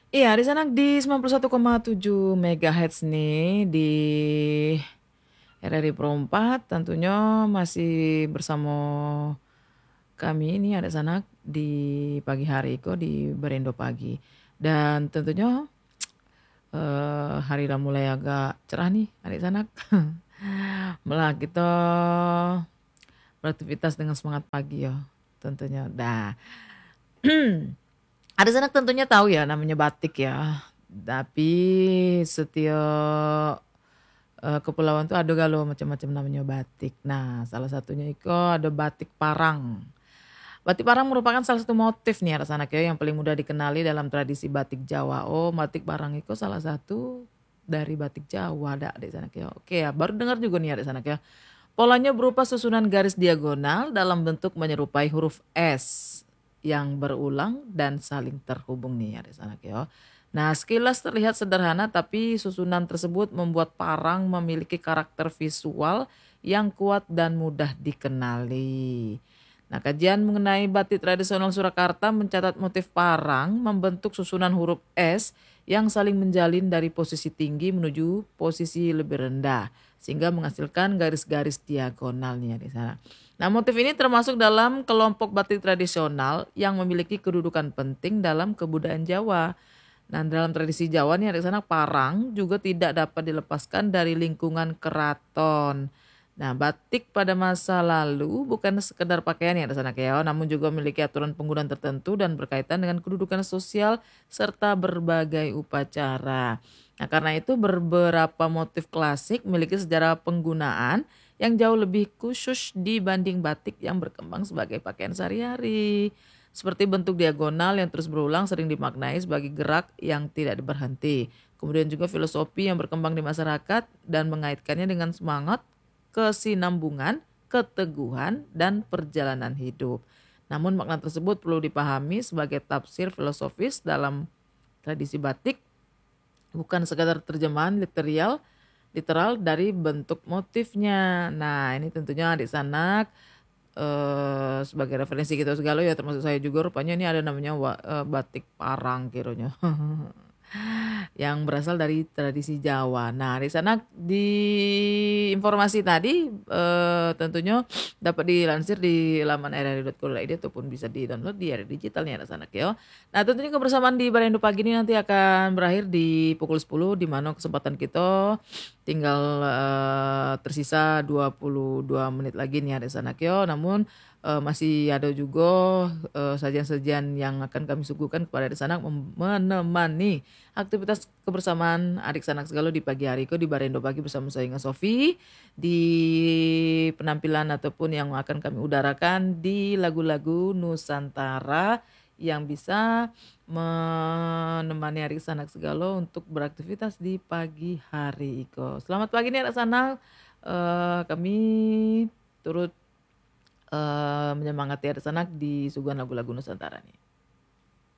Iya, di sana di 91,7 MHz nih di RRI Pro 4 tentunya masih bersama kami ini ada sanak di pagi hari kok di Berendo Pagi. Dan tentunya hari udah mulai agak cerah nih adik sanak. Malah kita beraktivitas dengan semangat pagi ya tentunya. Nah, ada sanak tentunya tahu ya namanya batik ya. Tapi setiap kepulauan tuh ada galo macam-macam namanya batik. Nah, salah satunya itu ada batik parang. Batik parang merupakan salah satu motif nih anak anak ya yang paling mudah dikenali dalam tradisi batik Jawa. Oh, batik parang itu salah satu dari batik Jawa ada di sana ya. Oke ya, baru dengar juga nih ada sana ya. Polanya berupa susunan garis diagonal dalam bentuk menyerupai huruf S yang berulang dan saling terhubung nih ada sana ya. Nah, sekilas terlihat sederhana tapi susunan tersebut membuat parang memiliki karakter visual yang kuat dan mudah dikenali. Nah, kajian mengenai batik tradisional Surakarta mencatat motif parang membentuk susunan huruf S yang saling menjalin dari posisi tinggi menuju posisi lebih rendah sehingga menghasilkan garis-garis diagonal nih ya di sana. Nah, motif ini termasuk dalam kelompok batik tradisional yang memiliki kedudukan penting dalam kebudayaan Jawa. Nah, dalam tradisi Jawa nih ada sana parang juga tidak dapat dilepaskan dari lingkungan keraton. Nah, batik pada masa lalu bukan sekedar pakaian yang ada sana keon, namun juga memiliki aturan penggunaan tertentu dan berkaitan dengan kedudukan sosial serta berbagai upacara. Nah, karena itu beberapa motif klasik memiliki sejarah penggunaan yang jauh lebih khusus dibanding batik yang berkembang sebagai pakaian sehari-hari. Seperti bentuk diagonal yang terus berulang sering dimaknai sebagai gerak yang tidak berhenti. Kemudian juga filosofi yang berkembang di masyarakat dan mengaitkannya dengan semangat, kesinambungan, keteguhan, dan perjalanan hidup. Namun makna tersebut perlu dipahami sebagai tafsir filosofis dalam tradisi batik, bukan sekadar terjemahan literal dari bentuk motifnya. Nah, ini tentunya adik sanak sebagai referensi kita segala ya termasuk saya juga rupanya ini ada namanya batik parang kiranya. Yang berasal dari tradisi Jawa. Nah, di sana di informasi tadi tentunya dapat dilansir di laman rri.co.id ataupun bisa di-download di RRI Digital nih anak-anak ya. Nah, tentunya kebersamaan di Barendo Pagi ini nanti akan berakhir di pukul 10 di mana kesempatan kita tinggal tersisa 22 menit lagi nih anak-anak ya. Namun masih ada juga sajian-sajian yang akan kami suguhkan kepada adik sanak menemani aktivitas kebersamaan adik sanak segala di pagi hari di Barendo Pagi bersama saya Inga Sofi di penampilan ataupun yang akan kami udarakan di lagu-lagu Nusantara yang bisa menemani adik sanak segala untuk beraktivitas di pagi hari Iko. Selamat pagi nih adik sanak. Kami turut menyemangati adik sanak di suguhan lagu-lagu Nusantara nih.